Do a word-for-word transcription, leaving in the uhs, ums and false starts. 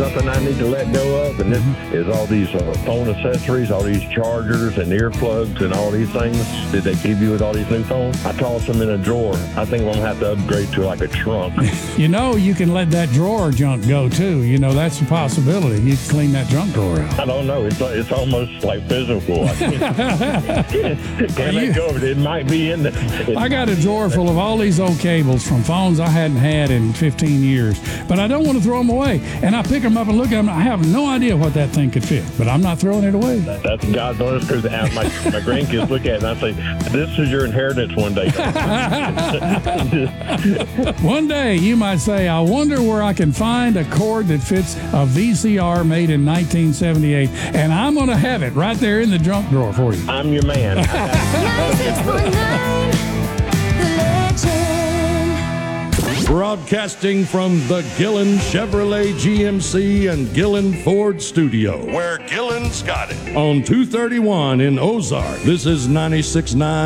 something I need to let go of, and this Mm-hmm. is all these uh, phone accessories, all these chargers and earplugs and all these things that they give you with all these new phones. I toss them in a drawer. I think I'm going to have to upgrade to like a trunk. You know, you can let that drawer junk go too. You know, that's a possibility. You can clean that junk drawer out. I don't know. It's it's almost like physical. I can't, can't You- let go of it. It might be in there. I got a drawer full of all these old cables from phones I hadn't had in fifteen years, but I don't want to throw them away. And I pick them up and look at them. I have no idea what that thing could fit, but I'm not throwing it away. That's God's honest truth. My, my grandkids look at it and I say, this is your inheritance one day. One day you might say, I wonder where I can find a cord that fits a V C R made in nineteen seventy-eight, and I'm going to have it right there in the junk drawer for you. I'm your man. ninety-six point nine, The Legend. Broadcasting from the Gillen Chevrolet G M C and Gillen Ford studio, Where Gillen's got it. on two thirty-one in Ozark. This is ninety-six point nine